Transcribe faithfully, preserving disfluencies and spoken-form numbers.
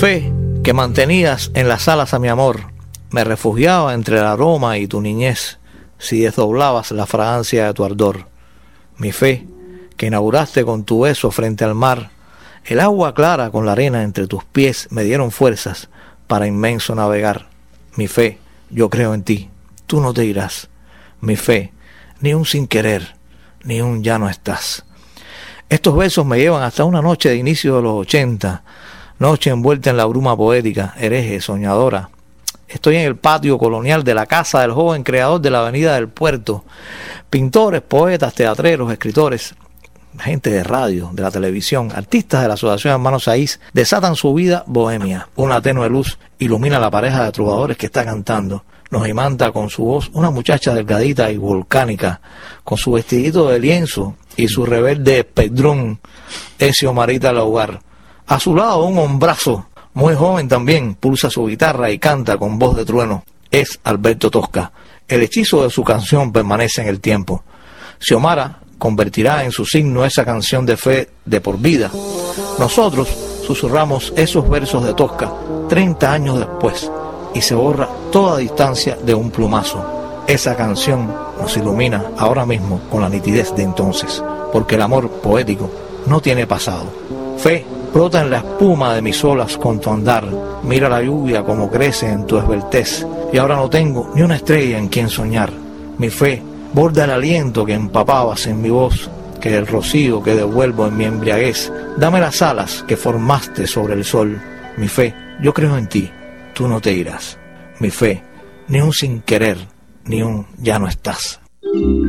fe, que mantenías en las alas a mi amor, me refugiaba entre el aroma y tu niñez, si desdoblabas la fragancia de tu ardor. Mi fe, que inauguraste con tu beso frente al mar, el agua clara con la arena entre tus pies me dieron fuerzas para inmenso navegar. Mi fe, yo creo en ti, tú no te irás. Mi fe, ni un sin querer, ni un ya no estás. Estos versos me llevan hasta una noche de inicio de los ochenta, noche envuelta en la bruma poética, hereje, soñadora. Estoy en el patio colonial de la casa del joven creador de la Avenida del Puerto. Pintores, poetas, teatreros, escritores, gente de radio, de la televisión, artistas de la Asociación Hermanos Saiz desatan su vida bohemia. Una tenue luz ilumina la pareja de trovadores que está cantando. Nos imanta con su voz una muchacha delgadita y volcánica, con su vestidito de lienzo y su rebelde pedrón, es Xiomarita Laugar. A su lado un hombrazo, muy joven también, pulsa su guitarra y canta con voz de trueno. Es Alberto Tosca. El hechizo de su canción permanece en el tiempo. Xiomara convertirá en su signo esa canción de fe de por vida. Nosotros susurramos esos versos de Tosca treinta años después y se borra toda distancia de un plumazo. Esa canción nos ilumina ahora mismo con la nitidez de entonces, porque el amor poético no tiene pasado. Fe brota en la espuma de mis olas con tu andar, mira la lluvia como crece en tu esbeltez, y ahora no tengo ni una estrella en quien soñar. Mi fe borda el aliento que empapabas en mi voz, que el rocío que devuelvo en mi embriaguez. Dame las alas que formaste sobre el sol. Mi fe, yo creo en ti, tú no te irás. Mi fe, ni un sin querer, ni un ya no estás.